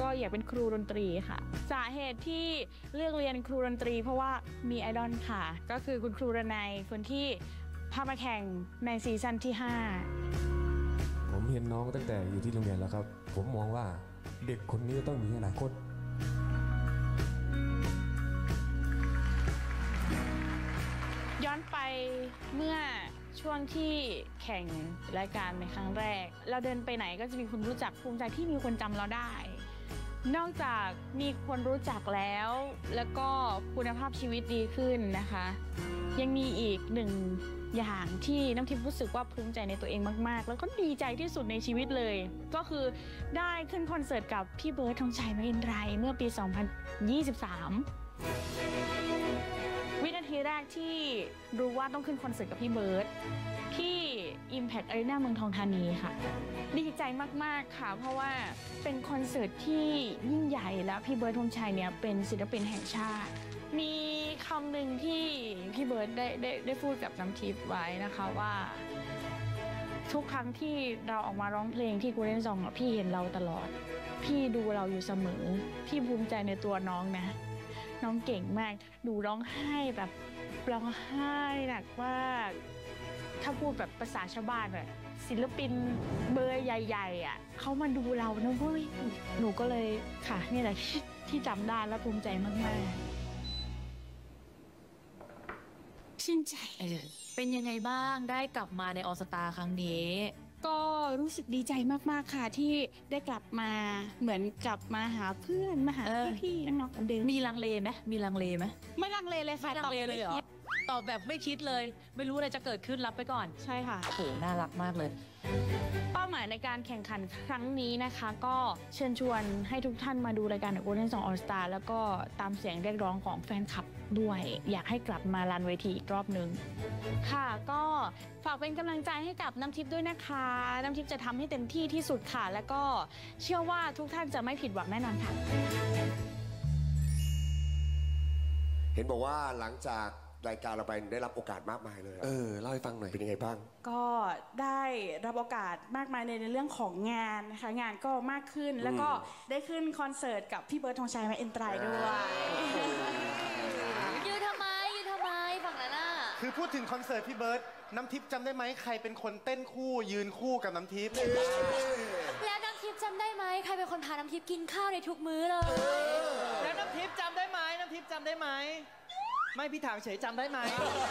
อยากเป็นครูดนตรีค่ะสาเหตุที่เลือกเรียนครูดนตรีเพราะว่ามีไอดอลค่ะก็คือคุณครูระนัยคนที่พามาแข่งในซีซั่นที่5 ผมเห็นน้องตั้งแต่อยู่ที่โรงเรียนแล้วครับผมมองว่าเด็กคนนี้ต้องมีอนาคตย้อนไปเมื่อช่วงที่แข่งรายการในครั้งแรกเราเดินไปไหนก็จะมีคนรู้จักภูมิใจที่มีคนจำเราได้นอกจากมีคนรู้จักแล้วก็คุณภาพชีวิตดีขึ้นนะคะยังมีอีกหนึ่งอย่างที่น้ำทิพย์รู้สึกว่าภูมิใจในตัวเองมากๆแล้วก็ดีใจที่สุดในชีวิตเลยก็คือได้ขึ้นคอนเสิร์ตกับพี่เบิร์ดธงชัย มหินไตรเมื่อปี 2023 วินาทีแรกที่รู้ว่าต้องขึ้นคอนเสิร์ตกับพี่เบิร์ดที่ Impact Arena เมืองทองธานีค่ะดีใจมากๆค่ะเพราะว่าเป็นคอนเสิร์ตที่ยิ่งใหญ่แล้วพี่เบิร์ดธงชัยเนี่ยเป็นศิลปินแห่งชาติมีคำหนึ่งที่พี่เบิร์ดได้พูดกับน้ำทิพย์ไว้นะคะว่าทุกครั้งที่เราออกมาร้องเพลงที่กูเล่นซองพี่เห็นเราตลอดพี่ดูเราอยู่เสมอพี่ภูมิใจในตัวน้องนะน้องเก่งมากดูร้องไห้แบบร้องไห้หนักมากถ้าพูดแบบภาษาชาวบ้านอะศิลปินเบอร์ใหญ่ๆอ่ะเขามาดูเรานะเว้ยหนูก็เลยค่ะนี่แหละที่จำได้และภูมิใจมากๆชื่นใจเป็นยังไงบ้างได้กลับมาในออลสตาร์ครั้งนี้ก็รู้สึกดีใจมากๆค่ะที่ได้กลับมาเหมือนกลับมาหาเพื่อนมาหาพี่ๆน้องๆคนเดิมมีลังเลไหมไม่ลังเลเลยค่ะลังเลเลยเหรอตอบแบบไม่คิดเลยไม่รู้อะไรจะเกิดขึ้นรับไปก่อนใช่ค่ะโอ้โหน่ารักมากเลยเป้าหมายในการแข่งขันครั้งนี้นะคะก็เชิญชวนให้ทุกท่านมาดูรายการ Golden Song All Star แล้วก็ตามเสียงเรียกร้องของแฟนคลับด้วยอยากให้กลับมาลันเวทีอีกรอบหนึ่งค่ะก็ฝากเป็นกำลังใจให้กับน้ำทิพย์ด้วยนะคะน้ำทิพย์จะทำให้เต็มที่ที่สุดค่ะแล้วก็เชื่อว่าทุกท่านจะไม่ผิดหวังแน่นอนค่ะเห็นบอกว่าหลังจากรายการเราไปได้รับโอกาสมากมายเลยเล่าให้ฟังหน่อยเป็นยังไงบ้างก็ได้รับโอกาสมากมายในเรื่องของงานนะคะงานก็มากขึ้นแล้วก็ได้ขึ้นคอนเสิร์ตกับพี่เบิร์ดธงชัย มหินไตรด้วยยืนทำไมฝั่งนั้นน่ะคือพูดถึงคอนเสิร์ตพี่เบิร์ดน้ำทิพย์จำได้ไหมใครเป็นคนเต้นคู่ยืนคู่กับน้ำทิพย์แล้วน้ำทิพย์จำได้ไหมใครเป็นคนพาน้ำทิพย์กินข้าวในทุกมื้อเลยแล้วน้ำทิพย์จำได้ไหมไม่พี่ถามเฉยจำได้ไหม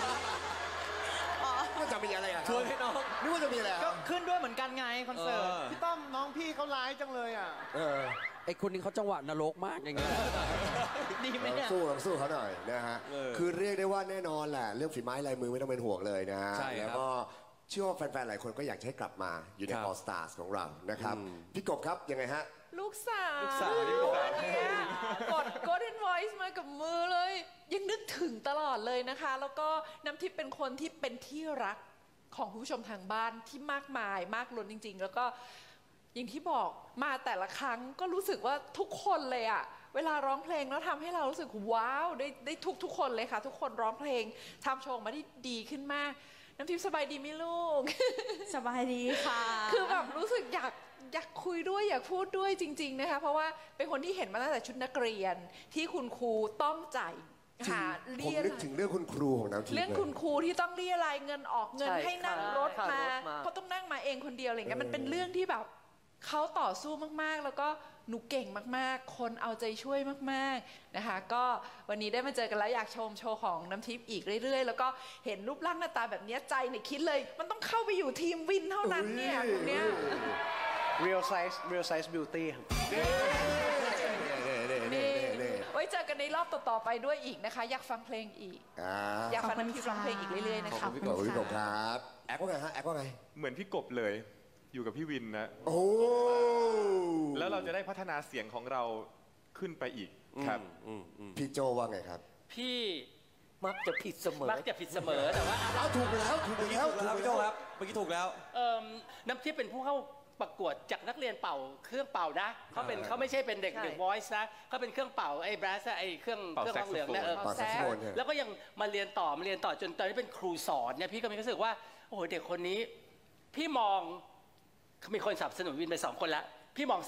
ว่าจะมีอะไรอ่ะชวนให้น้องนึกว่าจะมีอะไรก็ขึ้นด้วยเหมือนกันไงคอนเสิร์ตพี่ต้อมน้องพี่เขาร้ายจังเลยอ่ะไอคนนี้เขาจังหวะนรกมากอย่างเงี้ยดีไหมเนี่ยลองสู้เขาหน่อยนะฮะคือเรียกได้ว่าแน่นอนแหละเรื่องฝีไม้ลายมือไม่ต้องเป็นห่วงเลยนะฮะแล้วก็เชื่อว่าแฟนๆหลายคนก็อยากให้กลับมาอยู่ใน All Stars ของเรานะครับพี่กบครับยังไงฮะลูกสาวเนี่ยกด Golden Voice มากับมือเลยยังนึกถึงตลอดเลยนะคะแล้วก็น้ำทิพย์เป็นคนที่เป็นที่รักของผู้ชมทางบ้านที่มากมายมากล้นจริงๆแล้วก็อย่างที่บอกมาแต่ละครั้งก็รู้สึกว่าทุกคนเลยอะเวลาร้องเพลงแล้วทำให้เรารู้สึกว้าวได้ทุกคนเลยค่ะทุกคนร้องเพลงทำโชว์มาได้ดีขึ้นมากน้ำทิพย์สบายดีไหมลูกสบายดีค่ะคือแบบรู้สึกอยากคุยด้วยอยากพูดด้วยจริงๆนะคะเพราะว่าเป็นคนที่เห็นมาตั้งแต่ชุดนักเรียนที่คุณครูต้องจ่ายหาเรียผมนึกถึงเรื่องคุณครูของน้ำทิพย์เรื่องคุณครูที่ต้องเรียรายเงินออกเงินให้นั่งรถมาเขาต้องนั่งมาเองคนเดียวอะไรเงี้ยมันเป็นเรื่องที่แบบเขาต่อสู้มากๆแล้วก็หนูเก่งมากๆคนเอาใจช่วยมากๆนะคะก็วันนี้ได้มาเจอกันแล้วอยากชมโชว์ของน้ำทิพย์อีกเรื่อยๆแล้วก็เห็นรูปร่างหน้าตาแบบนี้ใจเนี่ยคิดเลยมันต้องเข้าไปอยู่ทีมวินเท่านั้นเนี่ยคนเนี้ย real size beauty ครับไว้เจอกันในรอบต่อๆไปด้วยอีกนะคะอยากฟังเพลงอีกอยากฟังน้ำทิพย์ร้องเพลงอีกเรื่อยๆนะคะพี่กบครับแอคว่าไงฮะแอคว่าไงเหมือนพี่กบเลยอยู่กับพี่วินนะโอ้แล้วเราจะได้พัฒนาเสียงของเราขึ้นไปอีกครับพี่โจว่าไงครับพี่มักจะผิดเสมอแต่ว่าถูกแล้วพี่โจครับเมื่อกี้ถูกแล้วน้ำทิพย์เป็นผู้เข้าประกวดจากนักเรียนเป่าเครื่องเป่านะเขาไม่ใช่เป็นเด็กvoice นะเขาเป็นเครื่องเป่าไอ้บรัสไอ้เครื่องร้องเหลืองเนี่ยแล้วก็ยังมาเรียนต่อจนตอนนี้เป็นครูสอนเนี่ยพี่ก็มีรู้สึกว่าโอ้โหเด็กคนนี้พี่มองมีคนสนับสนุนวินไป2 คนแล้วพี่มอง